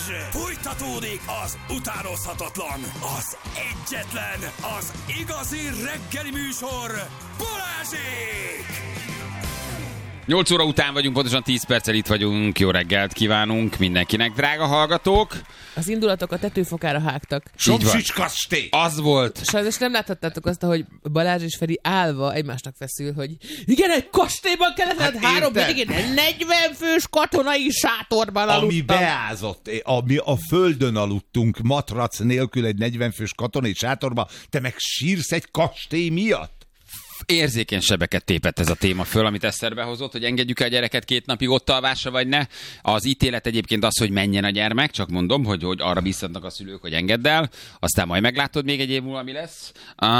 Fújtatódik az utánozhatatlan, az egyetlen, az igazi reggeli műsor, Balázsék! 8 óra után vagyunk, pontosan 10 perccel itt vagyunk. Jó reggelt kívánunk mindenkinek, drága hallgatók! Az indulatok a tetőfokára hágtak. Somsics kastély! Az volt. Sajnos nem láthattátok azt, hogy Balázs és Feri állva egymásnak feszül, hogy igen, egy kastélyban kellett, hát 3 hétig 40 fős katonai sátorban aludtam. Ami beázott, ami a földön aludtunk, matrac nélkül egy 40 fős katonai sátorban, te meg sírsz egy kastély miatt? Érzékeny sebeket tépett ez a téma föl, amit Eszterbe hozott, hogy engedjük el a gyereket 2 napig ott alvásra, vagy ne. Az ítélet egyébként az, hogy menjen a gyermek, csak mondom, hogy arra bíztatnak a szülők, hogy engedd el, aztán majd meglátod még egy év múlva, mi lesz.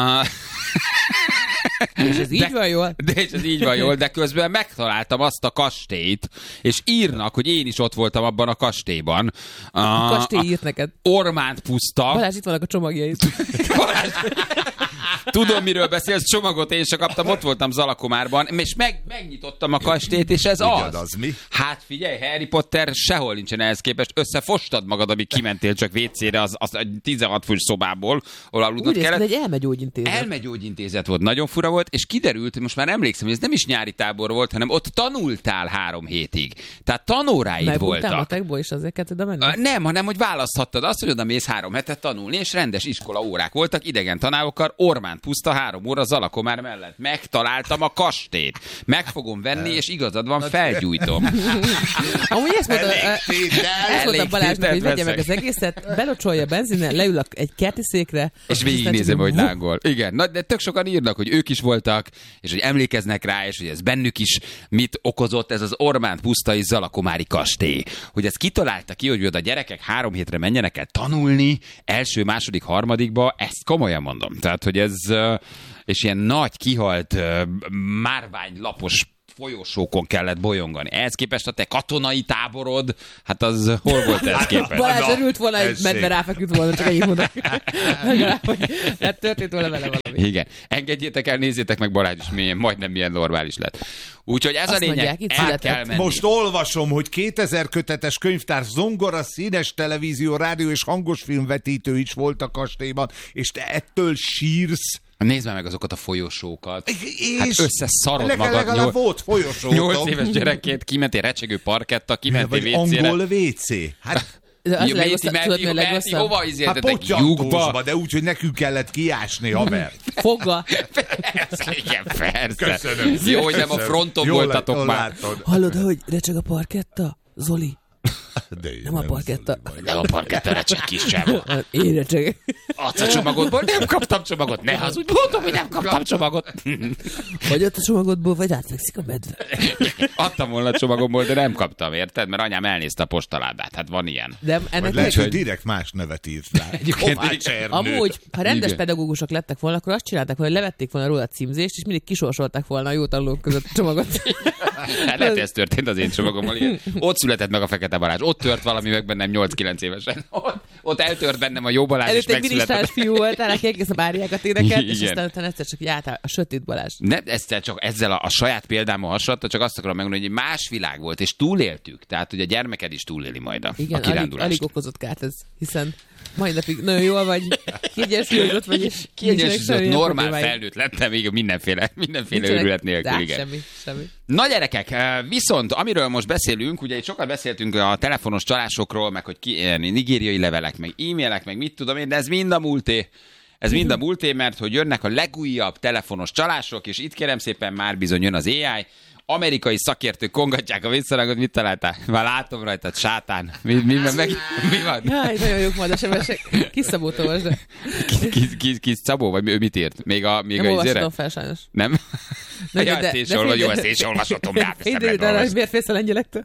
És ez így van jól? És ez így van jól, de közben megtaláltam azt a kastélyt, és írnak, hogy én is ott voltam abban a kastélyban. A kastély írt neked. Ormánt puszta. Balázs, itt vannak a csomagjait. Balázs. Tudom, miről beszélsz, csomagot én sem kaptam, ott voltam Zalakomárban, és megnyitottam a kastélyt, és ez az mi? Hát figyelj, Harry Potter sehol nincsen ehhez képest, összefostad magad, amíg kimentél csak WC-re az 16 fős szobából, ahol aludnod kellett. Úgy egy elmegyógyintézet. Elmegyógyintézet volt, nagyon fura volt, és kiderült, hogy most már emlékszem, hogy ez nem is nyári tábor volt, hanem ott tanultál 3 hétig. Tehát tanóráid voltak. Matekból is azért kellett oda menni? Nem, hanem hogy választhattad azt, hogy oda mész 3 hetet tanulni, és rendes iskola órák voltak, idegen tanárokkal, Ormánt puszta 3 óra Zalakomár mellett. Megtaláltam a kastélyt. Meg fogom venni, és igazad van, felgyújtom. Amúgy ezt mondta Balázsnak, hogy vegye meg az egészet, belocsolja benzinnel, leül egy kerti székre, és végignézem, hogy lángol. Igen, de tök sokan írnak, hogy ők is voltak, és hogy emlékeznek rá, és hogy ez bennük is mit okozott ez az Ormánt pusztai Zalakomári kastély. Hogy ezt kitalálta ki, hogy oda a gyerekek 3 hétre menjenek el tanulni, első, második, harmadikba, ezt komolyan mondom. Tehát, hogy ez, és ilyen nagy, kihalt, márványlapos folyosókon kellett bolyongani. Ehhez képest a te katonai táborod, hát az hol volt ehhez képest? Balázs örült volna, hogy medve ráfeküdt volna, csak ennyit mondok. Hát történt volna vele valami. Igen. Engedjétek el, nézzétek meg, Balázs is majdnem milyen normális lett. Úgyhogy ez azt a lényeg, mondják, el kell menni. Most olvasom, hogy 2000 kötetes könyvtár, zongora, színes televízió, rádió és hangos filmvetítő is volt a kastélyban, és te ettől sírsz. Nézd meg azokat a folyosókat. Hát összeszarod magad. Legalább volt folyosók. 8 éves gyerekként kimentél recsegő parketta, kimentél WC-re. Angol WC. Hát... Menti, hova izéltetek? Lyukba. De úgy, hogy nekünk kellett kiásni, haver. Fogva. Igen, persze. Köszönöm. Jó, hogy nem a fronton voltatok már. Hallod, hogy recseg a parketta? Zoli? De nem a parketta. Nem a parketta, recseg kis csávó. Én recsegek. Adsz a csomagodból? Nem kaptam csomagot. Ne hazudj, mondom, hogy nem kaptam csomagot. Vagy ott a csomagodból, vagy átfekszik a medve. Adtam volna a csomagomból, de nem kaptam, érted? Mert anyám elnézte a postaládát. Hát van ilyen. De ennek lehet, hogy direkt más nevet írt rá. Kovács Ernő. Amúgy, ha rendes pedagógusok lettek volna, akkor azt csinálták volna, hogy levették volna róla a címzést, és mindig kisorsolták volna a jó tanulók között a csomagot. Hát lehet, ez történt az én csomagommal. Igen. Ott született meg a Fekete Balázs. Ott tört valami meg bennem 8-9 évesen. Ott eltört bennem a jó Balázs, és megszületett. Előtt egy minisztás fiú volt, aki egész a báriákat énekelt, és aztán utána egyszer csak jártál a sötét Balázs. Nem, egyszer csak ezzel a saját példámmal hasonlított, csak azt akarom megmondani, hogy más világ volt, és túléltük. Tehát, hogy a gyermeked is túléli majd a kirándulást. Alig okozott kárt ez, hiszen mai napig nagyon jól vagy, kiegyensúlyozott vagy, és kiegyensúlyozott, normál felnőtt lettem, még mindenféle őrület nélkül, igen. Semmi. Na gyerekek, viszont amiről most beszélünk, ugye itt sokat beszéltünk a telefonos csalásokról, meg hogy nigériai levelek, meg e-mailek, meg mit tudom én, de ez mind a múlté. Ez mind a múlté, mert hogy jönnek a legújabb telefonos csalások, és itt kérem szépen már bizony jön az AI. Amerikai szakértők kongatják a visszarágot, mit találtál? Már látom rajtad, sátán. Mi van? Jaj, nagyon jók majd a sebesek. Kis Szabótól most, de... Kis Szabó, vagy ő mit írt? Még a nem olvashatom fel, sajnos. Nem? Ezt én is olvashatom. De miért félsz a lengyelektől?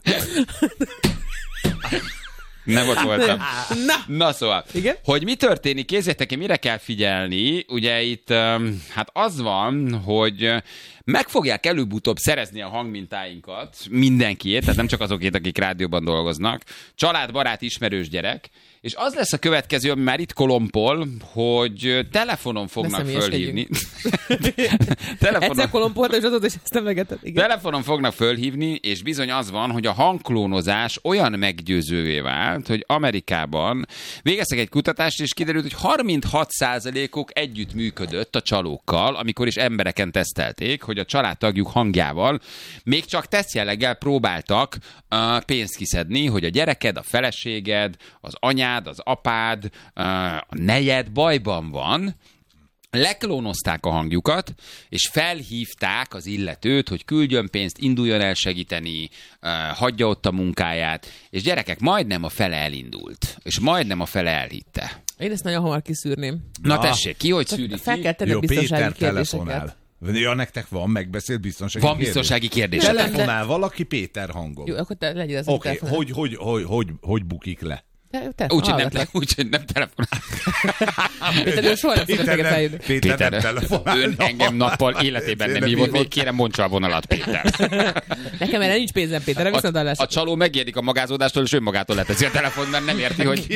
Nem ott voltam. Na szóval, igen? Hogy mi történik, kézzétek, mire kell figyelni, ugye itt hát az van, hogy meg fogják előbb-utóbb szerezni a hangmintáinkat mindenkiét, tehát nem csak azokét, akik rádióban dolgoznak, családbarát, ismerős gyerek, és az lesz a következő, ami már itt kolompol, hogy telefonon fognak fölhívni. Egyszer kolompolta, és azóta is ezt emlegetett. Telefonon fognak fölhívni, és bizony az van, hogy a hangklónozás olyan meggyőzővé vált, hogy Amerikában végeztek egy kutatást, és kiderült, hogy 36%-uk együtt működött a csalókkal, amikor is embereken tesztelték, hogy a családtagjuk hangjával még csak tesztjelleggel próbáltak pénzt kiszedni, hogy a gyereked, a feleséged, az anyád, az apád, a nejed bajban van, leklónozták a hangjukat, és felhívták az illetőt, hogy küldjön pénzt, induljon el segíteni, hagyja ott a munkáját, és gyerekek, majdnem a fele elindult, és majdnem a fele elhitte. Én ezt nagyon hamar kiszűrném. Na tessék, ki hogy szűri ki? Fel kell tenni biztonsági kérdéseket. Telefonál. Ja, nektek van megbeszélt biztonsági Van biztonsági kérdés. Telefonál valaki Péter hangon. Jó, akkor te legyél az Oké, hogy bukik le? Úgyhogy nem telefonál. Péter, soha nem szokott neked feljönni. Péter nem telefonál. Ön engem nappal életében nem hívott, még kérem mondsa a vonalat, Péter. Nekem erre nincs pénzem, Péter, viszont hallás. A csaló megjegyzik a magázódástól, és önmagától leteszi a telefon, mert nem érti, hogy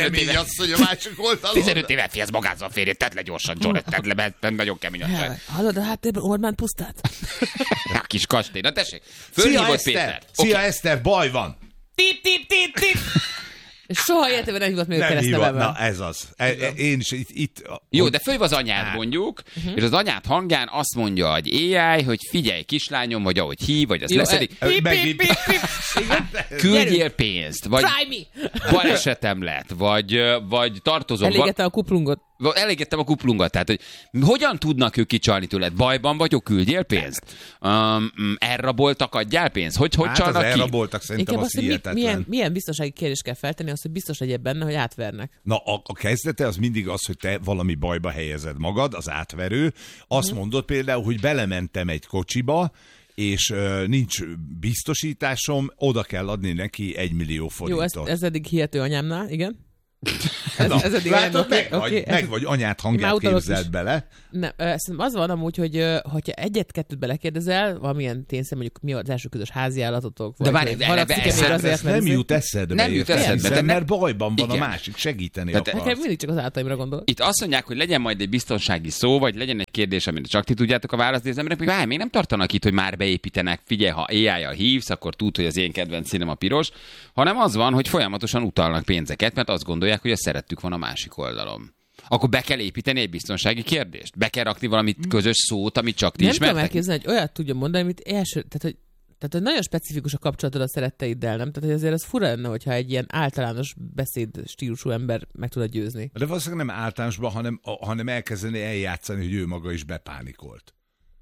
15 éve fiaz magázza a férjét, tedd le gyorsan, John, tedd le, mert nagyon kemény. Hallod a háttérben Orbán pusztát? A kis kastély. Na tessék, fölhívott Péter. Szia Eszter, baj van. Tip. És soha életében nem hívott még keresztnevemmel. Na ez az. Én is itt... Jó, de fölhív az anyád mondjuk, és az anyád hangján azt mondja egy AI, hogy figyelj kislányom, vagy ahogy hív, vagy az leszedik. Küldjél pénzt, vagy balesetem lett, vagy tartozom. Elégette a kuplungot. Elégettem a kuplunkat, tehát hogy hogyan tudnak ők kicsalni tőled? Bajban vagyok, küldjél pénzt? Elraboltak, adjál pénzt? Hogy csalnak ki? Elraboltak, szerintem az hihetetlen. Milyen biztonsági kérdést kell feltenni, azt, hogy biztos legyél benne, hogy átvernek. Na, a kezdete az mindig az, hogy te valami bajba helyezed magad, az átverő. Azt mondod például, hogy belementem egy kocsiba, és nincs biztosításom, oda kell adni neki 1 millió forintot. Jó, ez eddig hihető anyámnál, igen. Ez eddig meg vagy anyát hangját képzeld bele. Nem, szerintem az van amúgy, hogy ha egyet-kettőt belekérdezel, valamilyen tényszer mondjuk mi az első közös háziállatotok, de várj, ez nem jut eszedbe. Nem jut eszedbe. Mert bajban van a másik, segíteni akarsz. Nekem mindig csak az áltaimra gondol. Itt azt mondják, hogy legyen majd egy biztonsági szó, vagy legyen egy kérdés, amire csak ti tudjátok a választ, de az emberek, hogy várj, még nem tartanak itt, hogy már beépítenek, figyelj, ha AI-jal hívsz, akkor tud, hogy az én kedvenc színem a piros, hanem az van, hogy folyamatosan utalnak pénzeket, mert azt gondolják, hogy a szerettük van a másik oldalon. Akkor be kell építeni egy biztonsági kérdést? Be kell rakni valami közös szót, amit csak ti ismertek? Nem tudom elképzelni, hogy olyat tudjon mondani, amit tehát, hogy nagyon specifikus a kapcsolatod a szeretteiddel, nem? Tehát, hogy azért az fura lenne, hogyha egy ilyen általános beszéd stílusú ember meg tudod győzni. De valószínűleg nem általánosban, hanem elkezdeni eljátszani, hogy ő maga is bepánikolt.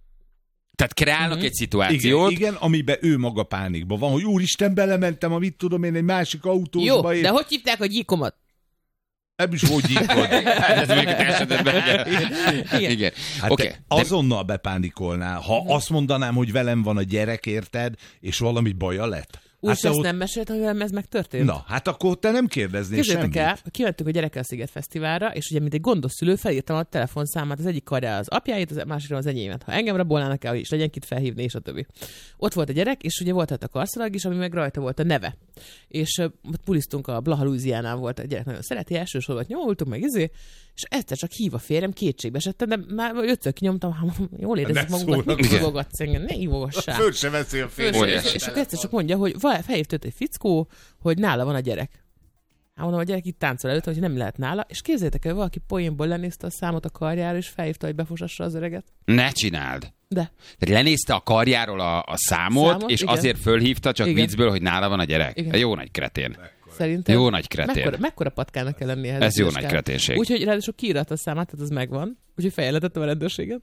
Tehát kreálnak egy szituációt. Igen, amiben ő maga pánikban van, hogy úristen, belementem, amit tudom én, egy másik autósba. Jó, de hogy hívták a gyíkomat? Nem is hogy gyíkod. Ez még esetben. Igen. Hát okay. Azonnal bepánikolnál. Ha azt mondanám, hogy velem van a gyerek, érted, és valami baja lett. Úgy hát nem mesélt, hogy velem ez megtörtént? Na, hát akkor te nem kérdeznél semmit. El, kimentünk a Gyerekkel Sziget Fesztiválra, és ugye mint egy gondos szülő felírtam a telefonszámát, az egyik karjára az apjáit, az másikra az enyémet. Ha engem rabolnának el, és legyen kit felhívni, és a többi. Ott volt a gyerek, és ugye volt a karszalag is, ami meg rajta volt a neve. És ott puliztunk a Blaha Louisianán, volt a gyerek, nagyon szereti, elsősorban nyomultunk meg, és egyszer csak hív a férjem, kétségbe esettem, de már 5-ször kinyomtam, jól érezzük magunkat, mit hívogatsz engem, ne hívogassál. Föl se veszi a férjem. És akkor egyszer csak mondja, hogy felhívt egy fickó, hogy nála van a gyerek. Hát mondom, a gyerek itt táncol előtt, hogy nem lehet nála, és képzeljétek el, valaki poénból lenézte a számot a karjára, és felhívta, hogy befosassa az öreget. Ne csináld! De. Tehát lenézte a karjáról a számot, és igen. Azért fölhívta csak igen. Viccből, hogy nála van a gyerek. Igen. Jó nagy kretén. Szerintem. Jó nagy kretén. Mekkora patkának kell lenni ehhez? Ez jó nagy kreténség. Úgyhogy ráadásul kiírat a számát, tehát az megvan. Úgyhogy feljelentettem a rendőrséget.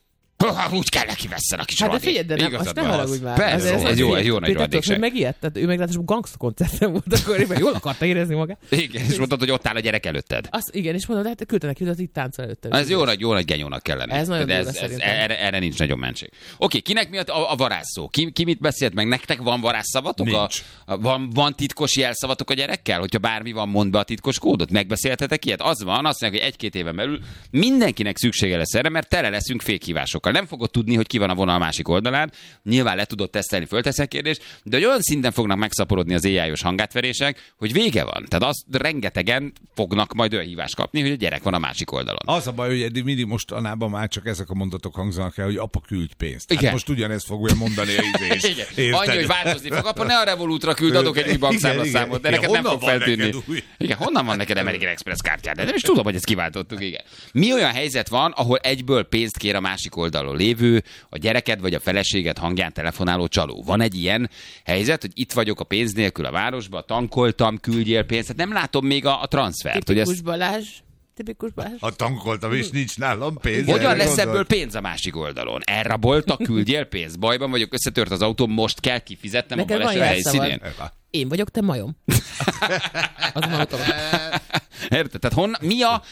Úgy kell neki vesszen a kis hát de figyelj, de nem, azt nem haragudj már. Persze, ez jó nagy rohadékság. Hogy megijedt, tehát ő meg ráadásul gangsta koncerten volt, akkor jól akarta érezni magát. Igen, és mondtad, hogy ott áll a gyerek előtted. Igen, és mondod, hát küldte neki, hogy itt táncol előtted. Ez jó nagy genyónak kell lenni. Ez nagyon durva szerintem. Erre nincs nagyon mentség. Oké, kinek miatt a varázsszó? Ki mit beszélt meg? Nektek van varázsszavatok? Nincs. Van titkos jelszavatok a gyerekkel? Hogyha bármi van, mondd be a titkos kódot. Megbeszéltetek ilyet? Az van, azt mondják, hogy 1-2 éven belül mindenkinek szüksége lesz erre, mert tele leszünk fékhívásokkal. másikkal. Nem fogod tudni, hogy ki van a vonal másik oldalán. Nyilván le tudod tesztelni, fölteszek kérdést, de hogy olyan szinten fognak megszaporodni az AI-os hangátverések, hogy vége van. Tehát azt rengetegen fognak majd olyan hívást kapni, hogy a gyerek van a másik oldalon. Az a baj, hogy eddig mindig mostanában már csak ezek a mondatok hangzanak el, hogy apa küldj pénzt. Igen. Hát most ugyanezt fogja mondani a izés. Annyi, hogy változni fog. Apa, ne a Revolutra küld, adok egy új bankszámlaszámot, de neked nem fog feltűnni. Igen, honnan van neked American Express kártyád? De nem is tudom, hogy ezt kiváltottuk, igen. Mi olyan helyzet van, ahol egyből pénzt kér a másik oldalon lévő, a gyereked vagy a feleséged hangján telefonáló csaló? Van egy ilyen helyzet, hogy itt vagyok a pénz nélkül a városba, tankoltam, küldjél pénzt, hát nem látom még a transfert. Tipikus Balázs. Ha tankoltam, és nincs nálam pénz. Hogyan lesz ebből pénz a másik oldalon? Elraboltak, küldjél pénzt. Bajban vagyok, összetört az autó, most kell kifizetnem neked a baleset helyszínén. Én vagyok, te majom. Az mondtam. Érted? Tehát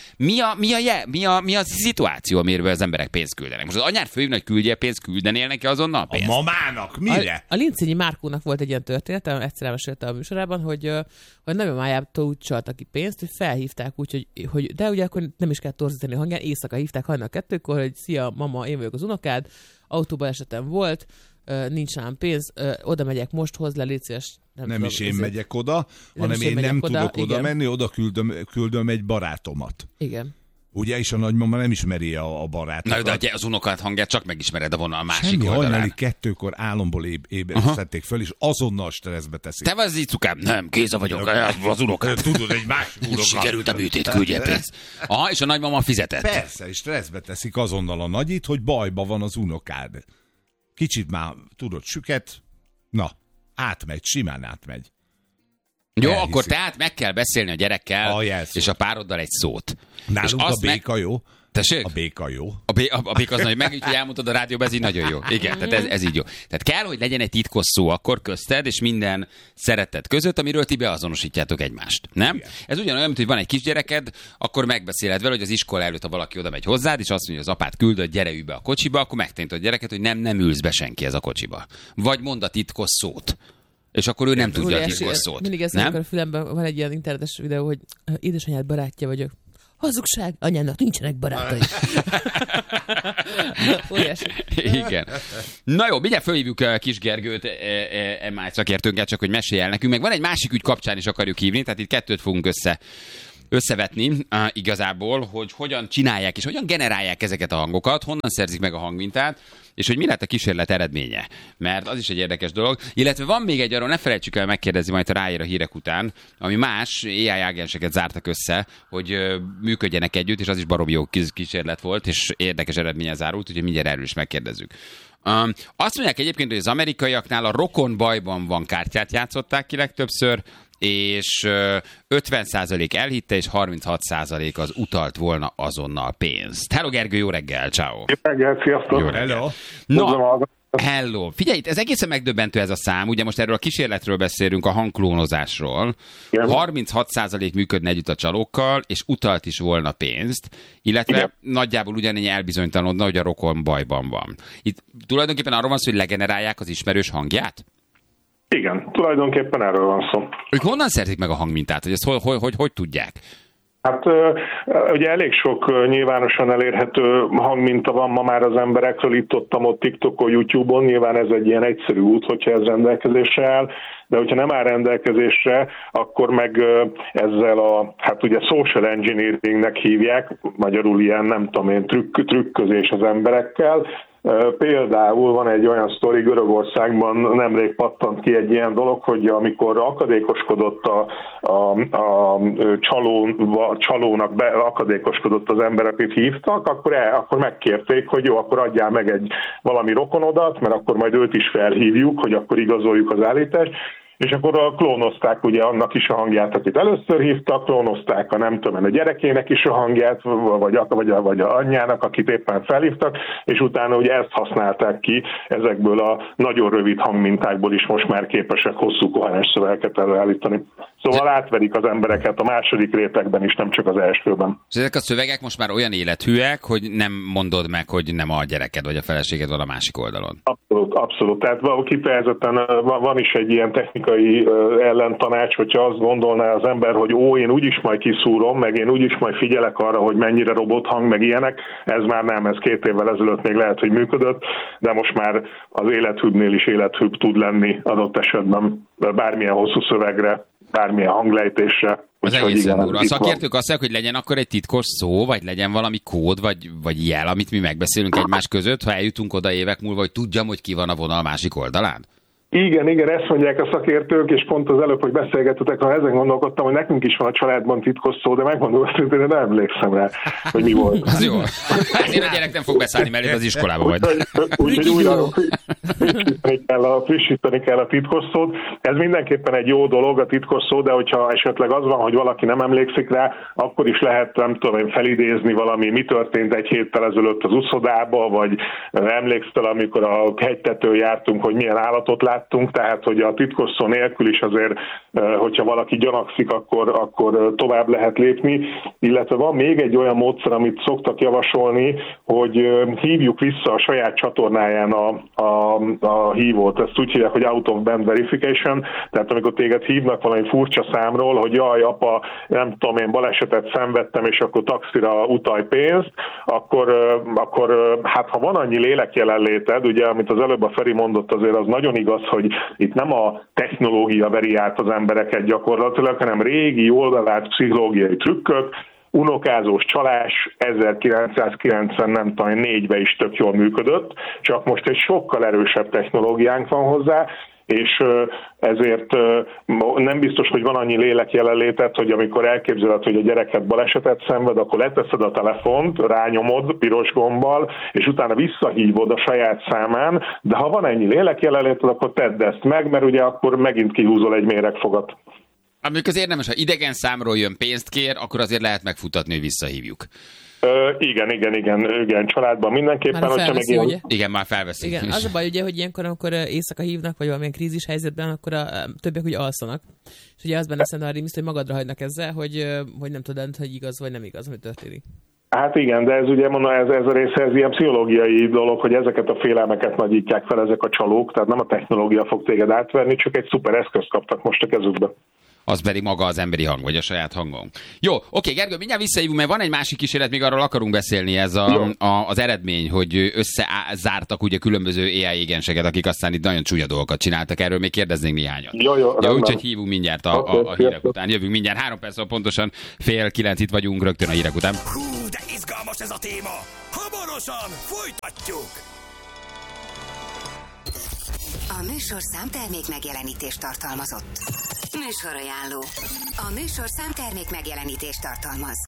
mi a szituáció, amiről az emberek pénzt küldenek? Most az anyár főhívna, hogy küldjél pénzt, küldenél neki azonnal pénzt? A mamának, mire? A Lincényi Márkónak volt egy ilyen történet, egyszer elmesélte a műsorában, hogy nagymamájától úgy csaltak ki pénzt, hogy felhívták úgy, hogy de ugye akkor nem is kell torzítani a hangján, éjszaka hívták hajnal 2-kor, hogy szia mama, én vagyok az unokád, autóbalesetem volt, nincs nálam pénz, oda megyek most, hozz le, légy szíves. Nem is én megyek oda, hanem én nem tudok oda menni, oda küldöm egy barátomat. Igen. Ugye, és a nagymama nem ismeri a barátokat. Na, de az unokád hangját csak megismered a vonal másik semmi oldalán. hajnali 2-kor álomból ébresztették föl, és azonnal stresszbe teszik. Te vagy az icukám? Nem, Géza vagyok, az unokád. Tudod, egy másik unokád. Sikerült a műtét, küldjél pénzt. Aha, és a nagymama fizetett. Persze, és stresszbe teszik azonnal a nagyit, hogy bajba van az unokád. Kicsit már, tudod, süket, na, átmegy, simán átmegy. Jó, elhiszik. akkor tehát meg kell beszélni a gyerekkel és a pároddal egy szót. Nálunk a béka jó. Tessék? A béka jó. A béka az nagy, meg így, hogy elmondtad a rádióban, ez így nagyon jó. Igen, tehát ez így jó. Tehát kell, hogy legyen egy titkos szó akkor közted, és minden szeretet között, amiről ti beazonosítjátok egymást. Nem? Igen. Ez ugyanolyan, mint hogy van egy kisgyereked, akkor megbeszéled vele, hogy az iskola előtt, ha valaki oda megy hozzád, és azt mondja, hogy az apát küldött, gyere ülj be a kocsiba, akkor megtanítod a gyereket, hogy nem ülsz be senki ez a kocsiba. Vagy mond a titkos szót. És akkor ő nem tudja a titkos szót. Mindig ezt amikor a fülemben van egy ilyen internetes videó, hogy édesanyád barátja vagyok. Hazugság, anyának nincsenek barátai. Igen. Na jó, mindjárt fölhívjuk Kis Gergőt, MI szakértőnket, csak hogy mesélj el nekünk. Meg van egy másik ügy kapcsán is akarjuk hívni, tehát itt kettőt fogunk összevetni igazából, hogy hogyan csinálják és hogyan generálják ezeket a hangokat, honnan szerzik meg a hangmintát, és hogy mi lett a kísérlet eredménye. Mert az is egy érdekes dolog. Illetve van még egy, arról ne felejtsük el megkérdezni majd a ráér a hírek után, ami más AI ágenseket zártak össze, hogy működjenek együtt, és az is baromi jó kísérlet volt, és érdekes eredménye zárult, úgyhogy mindjárt erről is megkérdezzük. Azt mondják egyébként, hogy az amerikaiaknál a rokon bajban van kártyát játszották ki legtöbbször, és 50% elhitte, és 36% az utalt volna azonnal pénzt. Hello Gergő, jó reggel, ciao. Jó reggel, sziasztok. Jó reggel. No, hello. Figyelj, ez egészen megdöbbentő ez a szám. Ugye most erről a kísérletről beszélünk, a hangklónozásról. 36% működne együtt a csalókkal, és utalt is volna pénzt, illetve nagyjából ugyanennyi elbizonytalanodna, hogy a rokon bajban van. Itt tulajdonképpen arról van szó, hogy legenerálják az ismerős hangját? Igen, tulajdonképpen erről van szó. Ők honnan szerzik meg a hangmintát? Hogy ezt hogy tudják? Hát ugye elég sok nyilvánosan elérhető hangminta van ma már az emberekről, ott TikTokon, YouTube-on, nyilván ez egy ilyen egyszerű út, hogyha ez rendelkezésre áll, de hogyha nem áll rendelkezésre, akkor meg ezzel hát ugye social engineeringnek hívják, magyarul ilyen nem tudom én trükközés az emberekkel. Például van egy olyan sztori, Görögországban nemrég pattant ki egy ilyen dolog, hogy amikor akadékoskodott a csalónak akadékoskodott az ember, akit hívtak, akkor megkérték, hogy jó, akkor adjál meg egy valami rokonodat, mert akkor majd őt is felhívjuk, hogy akkor igazoljuk az állítást. És akkor klónozták ugye annak is a hangját, akit először hívtak, klónozták a gyerekének is a hangját, vagy a anyjának, akit éppen felhívtak, és utána ugye ezt használták ki, ezekből a nagyon rövid hangmintákból is most már képesek hosszú koherens szövegeket előállítani. Szóval átverik az embereket a második rétegben is, nem csak az elsőben. És ezek a szövegek most már olyan élethűek, hogy nem mondod meg, hogy nem a gyereked vagy a feleséged van a másik oldalon. Abszolút. Tehát kifejezetten van is egy ilyen technikai ellentanács, hogyha azt gondolná az ember, hogy én úgyis majd kiszúrom, meg én úgyis majd figyelek arra, hogy mennyire robothang, meg ilyenek. Ez már nem, ez 2 évvel ezelőtt még lehet, hogy működött, de most már az élethűbbnél is élethűbb tud lenni adott esetben bármilyen hosszú szövegre, bármilyen hanglejtésre. Az egészen durva. A szakértők azt mondják, hogy legyen akkor egy titkos szó, vagy legyen valami kód, vagy jel, amit mi megbeszélünk egymás között, ha eljutunk oda évek múlva, hogy tudjam, hogy ki van a vonal másik oldalán? Igen, ezt mondják a szakértők, és pont az előbb, hogy beszélgettetek, ha ezen gondolkodtam, hogy nekünk is van a családban titkos szó, de megmondom azt, hogy én nem emlékszem rá, hogy mi volt. Az jó. Ezért a gyerek nem fog beszállni mellé az iskolába majd. Úgyhogy újra frissíteni kell a titkos szót. Ez mindenképpen egy jó dolog, a titkos szó, de hogyha esetleg az van, hogy valaki nem emlékszik rá, akkor is lehet, nem tudom én, felidézni valami, mi történt egy héttel ezelőtt az uszodába, vagy emlékszel, amikor a hegytetőn jártunk, hogy milyen állatot láttunk, tehát hogy a titkos szó nélkül is azért, hogyha valaki gyanakszik, akkor tovább lehet lépni, illetve van még egy olyan módszer, amit szoktak javasolni, hogy hívjuk vissza a saját csatornáján a hívót. Ezt úgy hívják, hogy out of band verification, tehát amikor téged hívnak valami furcsa számról, hogy jaj, apa, nem tudom én, balesetet szenvedtem, és akkor taxira utalj pénzt, akkor hát ha van annyi lélekjelenléted, ugye, amit az előbb a Feri mondott, azért az nagyon igaz, hogy itt nem a technológia veri át az embereket gyakorlatilag, hanem régi, jól bevált pszichológiai trükkök, unokázós csalás 1994-ben is tök jól működött, csak most egy sokkal erősebb technológiánk van hozzá, és ezért nem biztos, hogy van annyi lélek jelenlétet, hogy amikor elképzeled, hogy a gyereket balesetet szenved, akkor leteszed a telefont, rányomod piros gombbal, és utána visszahívod a saját számán, de ha van ennyi lélek jelenléted, akkor tedd ezt meg, mert ugye akkor megint kihúzol egy méregfogat. Amikor az érdemes, ha idegen számról jön pénzt kér, akkor azért lehet megfutatni, hogy visszahívjuk. Igen, családban mindenképpen. Már felveszi, ugye? Igen, már felveszik. Igen, az a baj, ugye, hogy ilyenkor, amikor éjszaka hívnak, vagy valamilyen krízis helyzetben, akkor a többiek ugye alszanak. És ugye az benne szennárium, hogy magadra hagynak ezzel, hogy nem tudod, hogy igaz vagy nem igaz, hogy történik. Hát igen, de ez ugye mondom, ez a része, ez ilyen pszichológiai dolog, hogy ezeket a félelmeket nagyítják fel ezek a csalók, tehát nem a technológia fog téged átverni, csak egy szuper eszközt kaptak most a kezükbe. Az pedig maga az emberi hang, vagy a saját hangunk. Jó, oké, Gergő, mindjárt visszahívunk, mert van egy másik kísérlet, még arról akarunk beszélni, ez az eredmény, hogy összezártak ugye különböző AI égenseket, akik aztán itt nagyon csúnya dolgokat csináltak, erről még kérdeznénk néhányat. Jó, úgyhogy hívunk mindjárt a hírek után. Jövünk mindjárt 3 perc, pontosan 8:30 itt vagyunk rögtön a hírek után. Hú, de izgalmas ez a téma! Hamarosan folytatjuk! A műsor számtermék megjelenítést tartalmazott. Műsorajánló. A műsor számtermék megjelenítést tartalmaz.